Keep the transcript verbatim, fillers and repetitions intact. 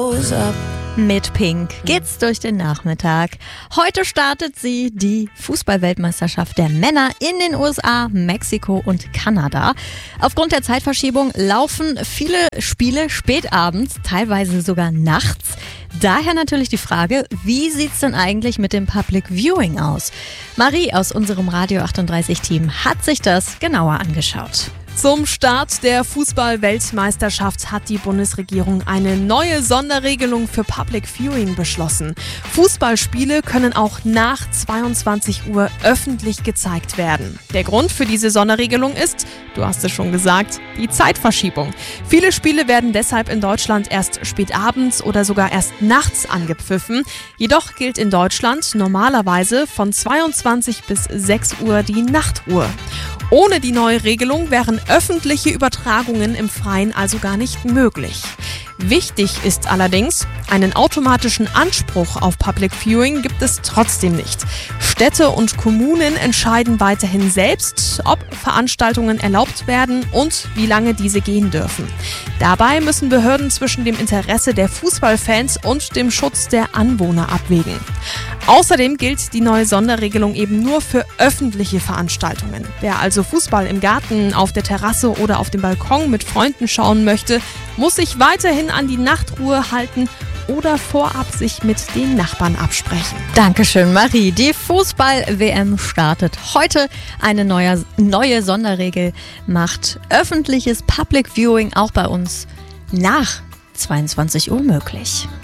Mit Pink geht's durch den Nachmittag. Heute startet sie, die Fußball-Weltmeisterschaft der Männer in den U S A, Mexiko und Kanada. Aufgrund der Zeitverschiebung laufen viele Spiele spät abends, teilweise sogar nachts. Daher natürlich die Frage, wie sieht's denn eigentlich mit dem Public Viewing aus? Marie aus unserem Radio achtunddreißig-Team hat sich das genauer angeschaut. Zum Start der Fußball-Weltmeisterschaft hat die Bundesregierung eine neue Sonderregelung für Public Viewing beschlossen. Fußballspiele können auch nach zweiundzwanzig Uhr öffentlich gezeigt werden. Der Grund für diese Sonderregelung ist, du hast es schon gesagt, die Zeitverschiebung. Viele Spiele werden deshalb in Deutschland erst spät abends oder sogar erst nachts angepfiffen. Jedoch gilt in Deutschland normalerweise von zweiundzwanzig bis sechs Uhr die Nachtruhe. Ohne die neue Regelung wären öffentliche Übertragungen im Freien also gar nicht möglich. Wichtig ist allerdings, einen automatischen Anspruch auf Public Viewing gibt es trotzdem nicht. Städte und Kommunen entscheiden weiterhin selbst, ob Veranstaltungen erlaubt werden und wie lange diese gehen dürfen. Dabei müssen Behörden zwischen dem Interesse der Fußballfans und dem Schutz der Anwohner abwägen. Außerdem gilt die neue Sonderregelung eben nur für öffentliche Veranstaltungen. Wer also Fußball im Garten, auf der Terrasse oder auf dem Balkon mit Freunden schauen möchte, muss sich weiterhin an die Nachtruhe halten oder vorab sich mit den Nachbarn absprechen. Dankeschön, Marie. Die Fußball-W M startet heute. Eine neue, neue Sonderregel macht öffentliches Public Viewing auch bei uns nach zweiundzwanzig Uhr möglich.